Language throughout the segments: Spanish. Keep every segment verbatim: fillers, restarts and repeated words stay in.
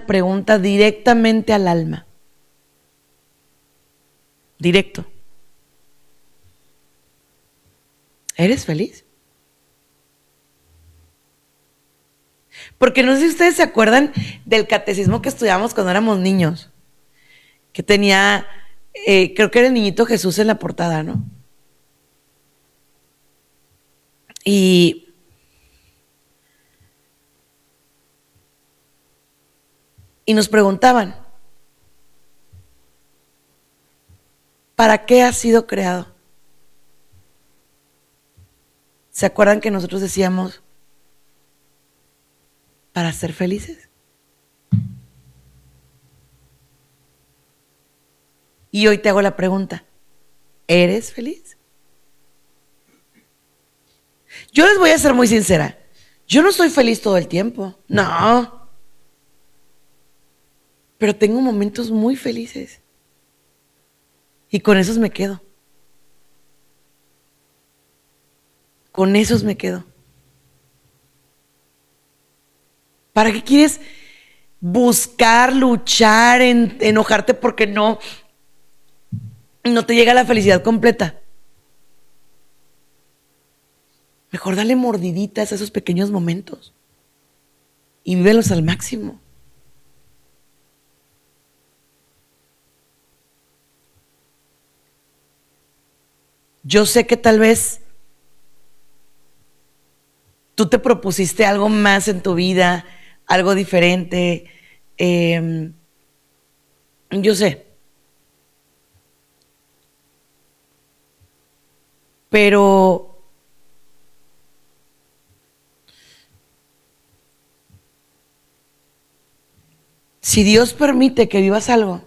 una pregunta directamente al alma. Directo. ¿Eres feliz? Porque no sé si ustedes se acuerdan del catecismo que estudiábamos cuando éramos niños, que tenía, eh, creo que era el niñito Jesús en la portada, ¿no? Y, y nos preguntaban, ¿para qué has sido creado? ¿Se acuerdan que nosotros decíamos, para ser felices? Y hoy te hago la pregunta, ¿eres feliz? Yo les voy a ser muy sincera, yo no soy feliz todo el tiempo, no. Pero tengo momentos muy felices. Y con esos me quedo. Con esos me quedo. ¿Para qué quieres buscar, luchar, en, enojarte porque no, no te llega la felicidad completa? Mejor dale mordiditas a esos pequeños momentos y vívelos al máximo. Yo sé que tal vez tú te propusiste algo más en tu vida, algo diferente. Eh, yo sé. Pero si Dios permite que vivas algo,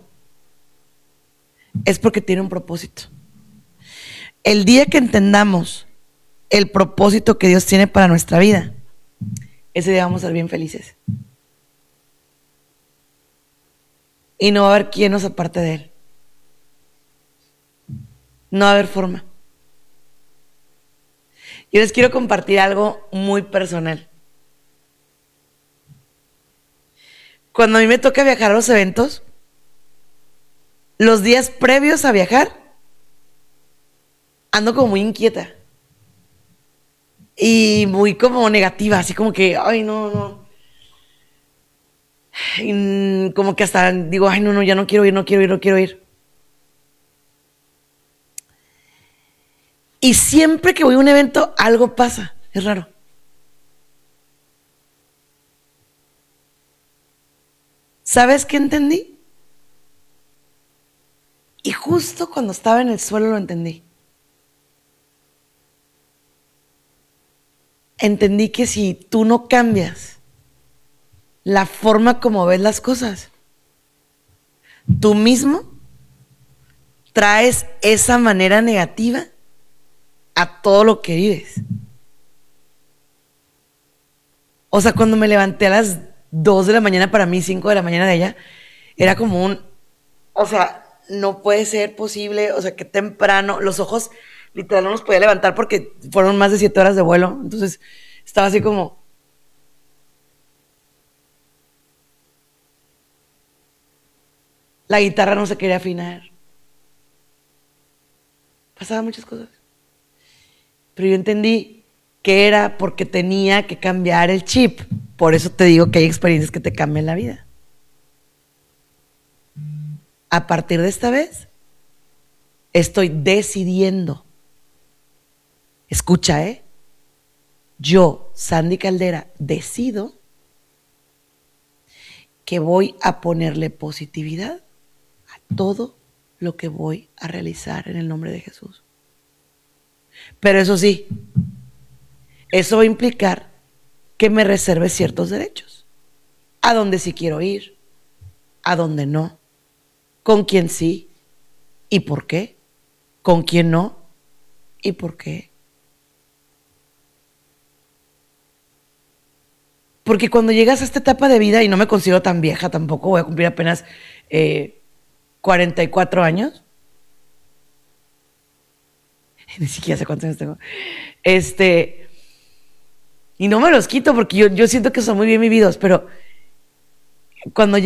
es porque tiene un propósito. El día que entendamos el propósito que Dios tiene para nuestra vida, ese día vamos a ser bien felices. Y no va a haber quien nos aparte de Él. No va a haber forma. Yo les quiero compartir algo muy personal. Cuando a mí me toca viajar a los eventos, los días previos a viajar, ando como muy inquieta. Y muy como negativa, así como que, ay, no, no. Y como que hasta digo, ay, no, no, ya no quiero ir, no quiero ir, no quiero ir. Y siempre que voy a un evento, algo pasa. Es raro. ¿Sabes qué entendí? Y justo cuando estaba en el suelo lo entendí. Entendí que si tú no cambias la forma como ves las cosas, tú mismo traes esa manera negativa a todo lo que vives. O sea, cuando me levanté a las dos de la mañana para mí, cinco de la mañana de allá, era como un, o sea, no puede ser posible, o sea, que temprano, los ojos literal no los podía levantar porque fueron más de siete horas de vuelo, entonces estaba así como, la guitarra no se quería afinar, pasaban muchas cosas, pero yo entendí que era porque tenía que cambiar el chip. Por eso te digo que hay experiencias que te cambian la vida. A partir de esta vez, estoy decidiendo. Escucha, ¿eh? Yo, Sandy Caldera, decido que voy a ponerle positividad a todo lo que voy a realizar en el nombre de Jesús. Pero eso sí, eso va a implicar que me reserve ciertos derechos. A dónde sí quiero ir, a dónde no, con quién sí y por qué, con quién no y por qué. Porque cuando llegas a esta etapa de vida, y no me considero tan vieja tampoco, voy a cumplir apenas eh, cuarenta y cuatro años. Ni siquiera sé cuántos años tengo. Este, y no me los quito porque yo, yo siento que son muy bien vividos, pero cuando